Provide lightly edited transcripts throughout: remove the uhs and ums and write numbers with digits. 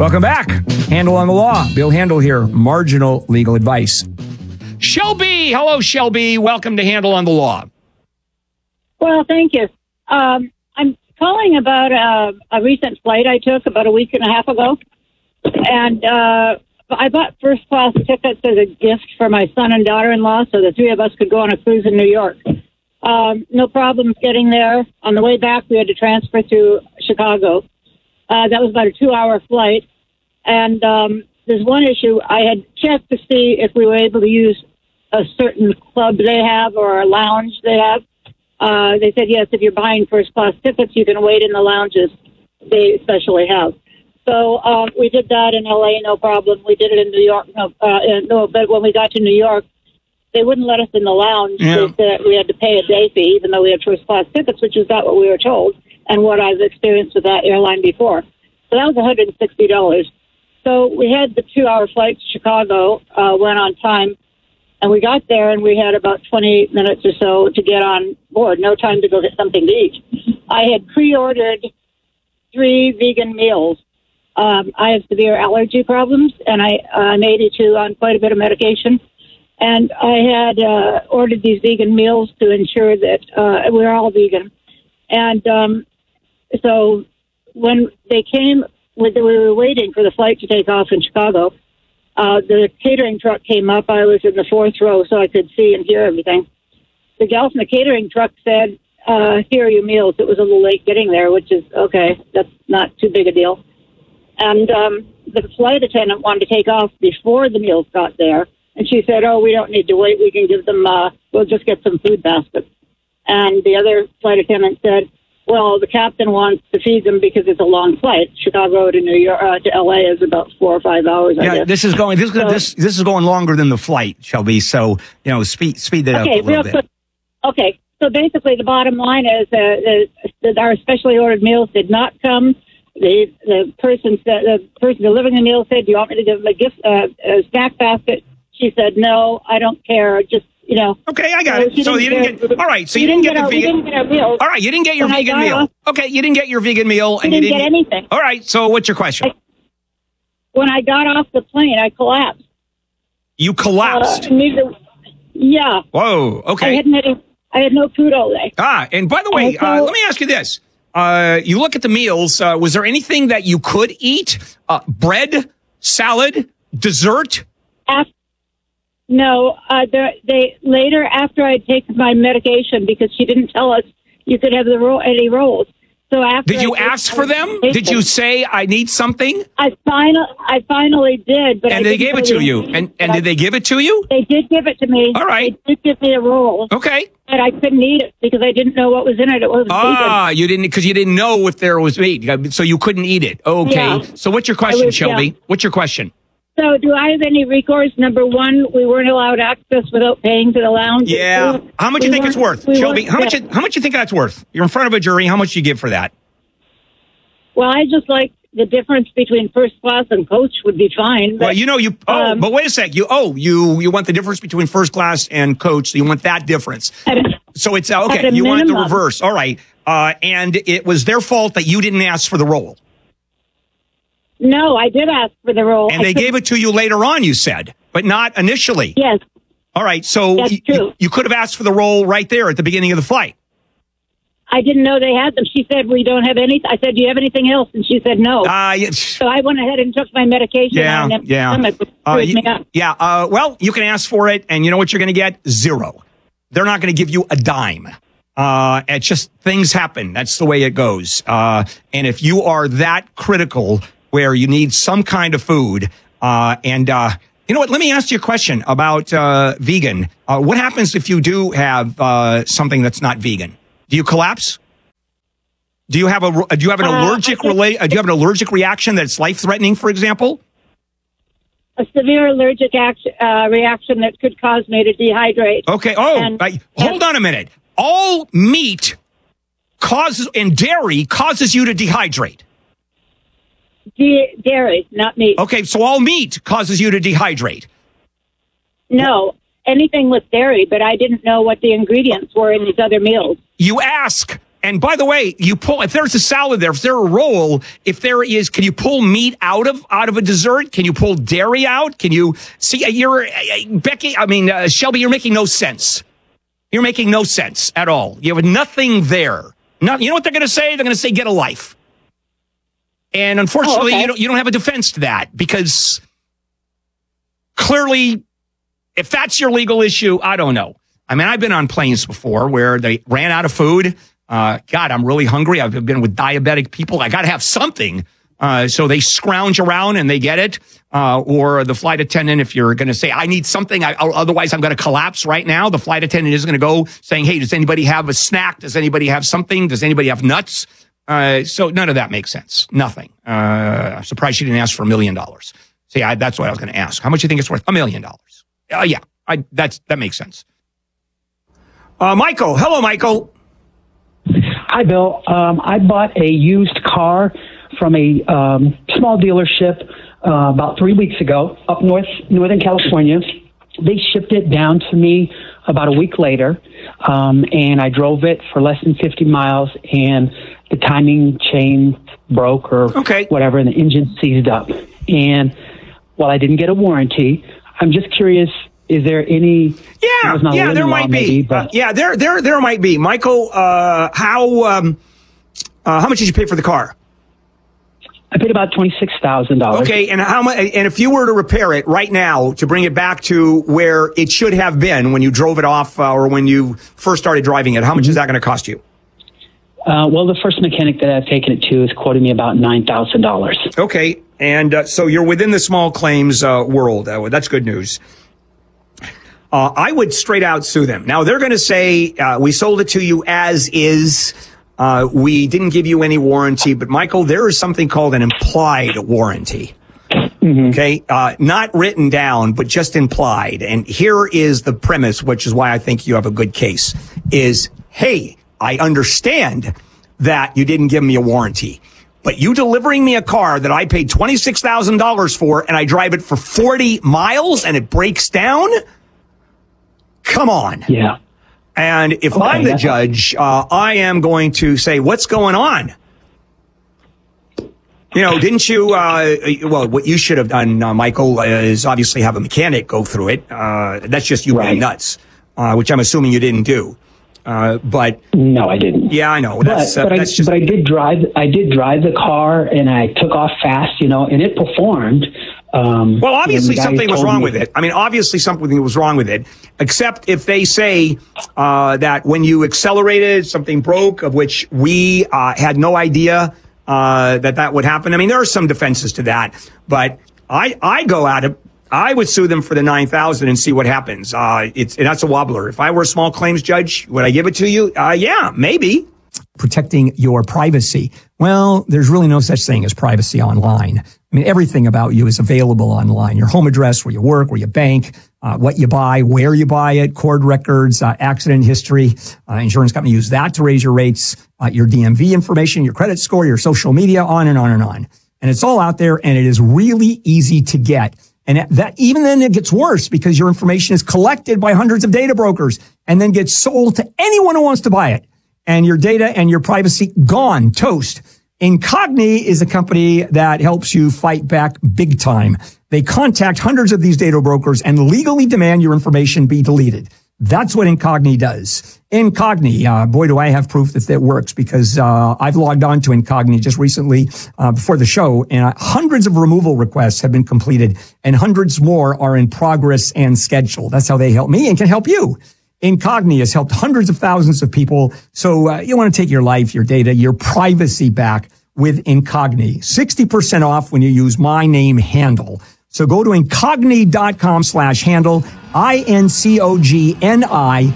Welcome back. Handel on the Law. Bill Handel here. Marginal legal advice. Shelby. Hello, Shelby. Welcome to Handel on the Law. Well, thank you. I'm calling about a recent flight I took about a week and a half ago. And I bought first-class tickets as a gift for my son and daughter-in-law so the three of us could go on a cruise in New York. No problems getting there. On the way back, we had to transfer to Chicago. That was about a 2-hour flight. And there's one issue. I had checked to see if we were able to use a certain club they have or a lounge they have. They said, yes, if you're buying first-class tickets, you can wait in the lounges they especially have. So we did that in L.A., no problem. We did it in New York. No, but when we got to New York, they wouldn't let us in the lounge. Yeah. They said we had to pay a day fee, even though we had first-class tickets, which is not what we were told and what I've experienced with that airline before. So that was $160. So we had the 2-hour flight to Chicago, went on time, and we got there, and we had about 20 minutes or so to get on board. No time to go get something to eat. I had pre-ordered 3 vegan meals. I have severe allergy problems, and I'm 82 on quite a bit of medication. And I had ordered these vegan meals to ensure that we're all vegan. And so when they came, we were waiting for the flight to take off in Chicago. The catering truck came up. I was in the 4th row, so I could see and hear everything. The gal from the catering truck said, here are your meals. It was a little late getting there, which is okay. That's not too big a deal. And the flight attendant wanted to take off before the meals got there. And she said, oh, we don't need to wait. We can give them, we'll just get some food baskets. And the other flight attendant said, well, the captain wants to feed them because it's a long flight. Chicago to New York to L.A. is about 4 or 5 hours. I guess. This is going longer than the flight, Shelby. So speed that up a little bit. Okay, so basically the bottom line is that our specially ordered meals did not come. The person delivering the meal said, "Do you want me to give them a gift, a snack basket?" She said, "No, I don't care. Just." Okay, I got it. So you didn't get. All right. So you didn't get the vegan. We didn't get our meals. All right, you didn't get your vegan meal. Okay, you didn't get your vegan meal, and you didn't get anything. All right. So what's your question? When I got off the plane, I collapsed. You collapsed. Yeah. Whoa. Okay. I had no food all day. And by the way, let me ask you this: you look at the meals. Was there anything that you could eat? Bread, salad, dessert? No, they later after I'd taken my medication because she didn't tell us you could have any rolls. So after did you ask for them? Did you say I need something? I finally did, but they gave it to you. And did they give it to you? They did give it to me. All right. They did give me a roll. Okay. But I couldn't eat it because I didn't know what was in it. It was vegan. You didn't because you didn't know if there was meat, so you couldn't eat it. Okay. Yeah. So what's your question, Shelby? Yeah. What's your question? So do I have any recourse? Number one, we weren't allowed access without paying to the lounge. Yeah. How much do you think it's worth, Shelby? How much you think that's worth? You're in front of a jury. How much do you give for that? Well, I just like the difference between first class and coach would be fine. But, but wait a sec. You want the difference between first class and coach. So you want that difference. So it's okay. You want the reverse. All right. And it was their fault that you didn't ask for the roll. No, I did ask for the roll. And they gave it to you later on, you said, but not initially. Yes. All right. So you could have asked for the roll right there at the beginning of the flight. I didn't know they had them. She said, we don't have anything. I said, do you have anything else? And she said, no. So I went ahead and took my medication. Well, you can ask for it, and you know what you're going to get? 0. They're not going to give you a dime. It's just things happen. That's the way it goes. And if you are that critical where you need some kind of food, you know what? Let me ask you a question about vegan. What happens if you do have something that's not vegan? Do you collapse? Do you have an allergic reaction that's life-threatening, for example? A severe allergic reaction that could cause me to dehydrate. Okay. Hold on a minute. All meat and dairy causes you to dehydrate. Dairy, not meat. Okay, so all meat causes you to dehydrate. No, anything with dairy, but I didn't know what the ingredients were in these other meals. You ask. And by the way, if there's a salad there, if there's a roll, can you pull meat out of a dessert? Can you pull dairy out? Can you see, Shelby, you're making no sense. You're making no sense at all. You have nothing there. You know what they're going to say? They're going to say, get a life. And unfortunately, you don't have a defense to that, because clearly, if that's your legal issue, I don't know. I mean, I've been on planes before where they ran out of food. God, I'm really hungry. I've been with diabetic people. I got to have something. So they scrounge around and they get it. Or the flight attendant, if you're going to say, I need something, otherwise I'm going to collapse right now. The flight attendant is going to go saying, hey, does anybody have a snack? Does anybody have something? Does anybody have nuts? So none of that makes sense. Nothing. I'm surprised she didn't ask for $1 million. See, that's what I was going to ask. How much do you think it's worth? $1 million. Yeah, that makes sense. Michael. Hello, Michael. Hi, Bill. I bought a used car from a small dealership about 3 weeks ago up Northern California. They shipped it down to me about a week later, and I drove it for less than 50 miles, and the timing chain broke or whatever, and the engine seized up. And while I didn't get a warranty, I'm just curious, is there any... Yeah, there might be. There might be. Michael, how much did you pay for the car? I paid about $26,000. Okay, and how much? And if you were to repair it right now to bring it back to where it should have been when you drove it off or when you first started driving it, how much is that going to cost you? Well, the first mechanic that I've taken it to is quoting me about $9,000. Okay, and so you're within the small claims world. That's good news. I would straight out sue them. Now, they're going to say, we sold it to you as is. We didn't give you any warranty. But, Michael, there is something called an implied warranty. Mm-hmm. Okay? Not written down, but just implied. And here is the premise, which is why I think you have a good case, is, hey, I understand that you didn't give me a warranty. But you delivering me a car that I paid $26,000 for and I drive it for 40 miles and it breaks down? Come on. Yeah. And if I'm the judge, I am going to say, what's going on? Didn't you, what you should have done, Michael, is obviously have a mechanic go through it. That's just you being nuts, which I'm assuming you didn't do. But no, I didn't. Yeah, I know. But I did drive the car and I took off fast, and it performed. Well, obviously something was wrong with it. I mean, obviously something was wrong with it, except if they say that when you accelerated, something broke, of which we had no idea that would happen. I mean, there are some defenses to that, but I would sue them for the $9,000 and see what happens. That's a wobbler. If I were a small claims judge, would I give it to you? Yeah, maybe. Protecting your privacy. Well, there's really no such thing as privacy online. I mean, everything about you is available online. Your home address, where you work, where you bank, what you buy, where you buy it, cord records, accident history. Insurance company use that to raise your rates, your DMV information, your credit score, your social media, on and on and on. And it's all out there, and it is really easy to get. And that even then it gets worse because your information is collected by hundreds of data brokers and then gets sold to anyone who wants to buy it. And your data and your privacy gone, toast. Incogni is a company that helps you fight back big time. They contact hundreds of these data brokers and legally demand your information be deleted. That's what Incogni does. Incogni, boy, do I have proof that works, because I've logged on to Incogni just recently before the show, and hundreds of removal requests have been completed, and hundreds more are in progress and scheduled. That's how they help me and can help you. Incogni has helped hundreds of thousands of people. So you want to take your life, your data, your privacy back with Incogni. 60% off when you use my name, Handel. So go to incogni.com/handle, INCOGNI,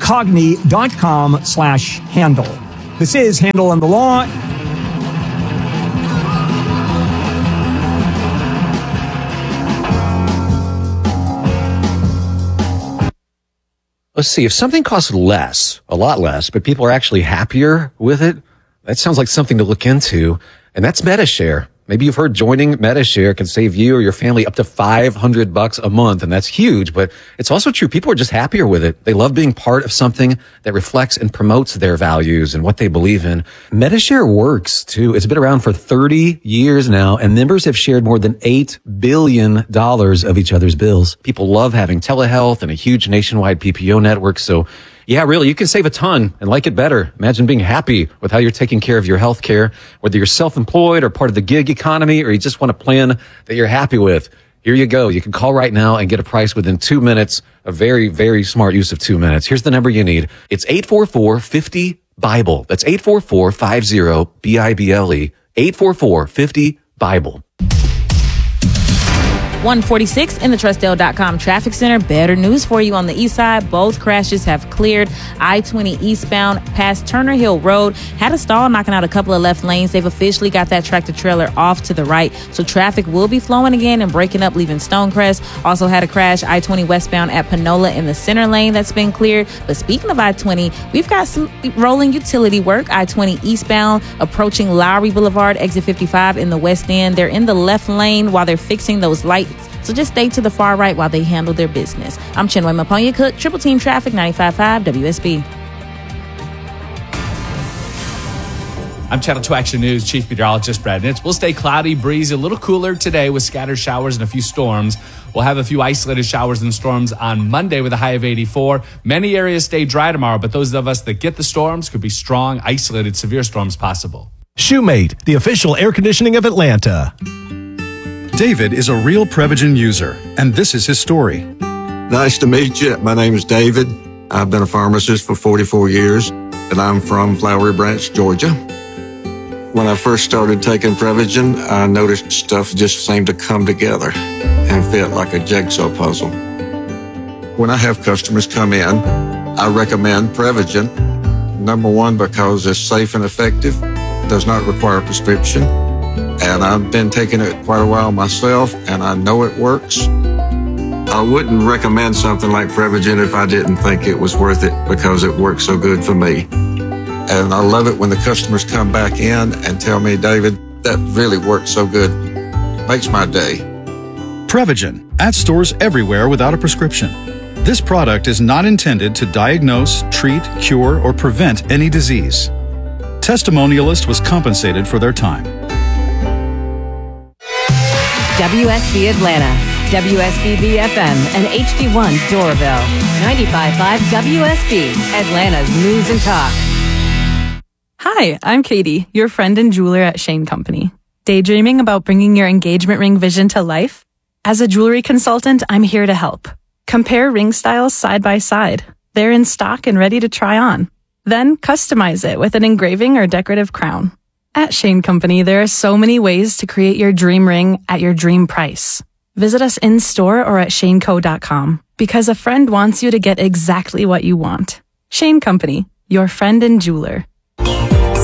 incogni.com/handle. This is Handel on the Law. Let's see, if something costs less, a lot less, but people are actually happier with it, that sounds like something to look into. And that's MetaShare. Maybe you've heard joining Medi-Share can save you or your family up to $500 a month, and that's huge. But it's also true. People are just happier with it. They love being part of something that reflects and promotes their values and what they believe in. Medi-Share works too. It's been around for 30 years now, and members have shared more than $8 billion of each other's bills. People love having telehealth and a huge nationwide PPO network. So yeah, really, you can save a ton and like it better. Imagine being happy with how you're taking care of your health care, whether you're self-employed or part of the gig economy, or you just want a plan that you're happy with. Here you go. You can call right now and get a price within 2 minutes. A very, very smart use of 2 minutes. Here's the number you need. It's 844-50-BIBLE. That's 844-50-BIBLE. 844-50-BIBLE. 146 in the Trustdale.com traffic center. Better news for you on the east side. Both crashes have cleared. I-20 eastbound past Turner Hill Road had a stall knocking out a couple of left lanes. They've officially got that tractor trailer off to the right. So traffic will be flowing again and breaking up, leaving Stonecrest. Also had a crash I-20 westbound at Panola in the center lane that's been cleared. But speaking of I-20, we've got some rolling utility work. I-20 eastbound approaching Lowry Boulevard, exit 55 in the west end. They're in the left lane while they're fixing those lights. So just stay to the far right while they handle their business. I'm Chinwe Maponya Cook, Triple Team Traffic, 95.5 WSB. I'm Channel 2 Action News Chief Meteorologist Brad Nitz. We'll stay cloudy, breezy, a little cooler today with scattered showers and a few storms. We'll have a few isolated showers and storms on Monday with a high of 84. Many areas stay dry tomorrow, but those of us that get the storms could be strong, isolated, severe storms possible. Shoemate, the official air conditioning of Atlanta. David is a real Prevagen user, and this is his story. Nice to meet you. My name is David. I've been a pharmacist for 44 years, and I'm from Flowery Branch, Georgia. When I first started taking Prevagen, I noticed stuff just seemed to come together and fit like a jigsaw puzzle. When I have customers come in, I recommend Prevagen. Number one, because it's safe and effective, does not require a prescription. And I've been taking it quite a while myself, and I know it works. I wouldn't recommend something like Prevagen if I didn't think it was worth it because it works so good for me. And I love it when the customers come back in and tell me, David, that really worked so good. Makes my day. Prevagen, at stores everywhere without a prescription. This product is not intended to diagnose, treat, cure, or prevent any disease. Testimonialist was compensated for their time. WSB Atlanta, WSB FM, and HD1 Doraville. 95.5 WSB, Atlanta's News and Talk. Hi, I'm Katie, your friend and jeweler at Shane Company. Daydreaming about bringing your engagement ring vision to life? As a jewelry consultant, I'm here to help. Compare ring styles side by side. They're in stock and ready to try on. Then customize it with an engraving or decorative crown. At Shane Company, there are so many ways to create your dream ring at your dream price. Visit us in-store or at shaneco.com because a friend wants you to get exactly what you want. Shane Company, your friend and jeweler.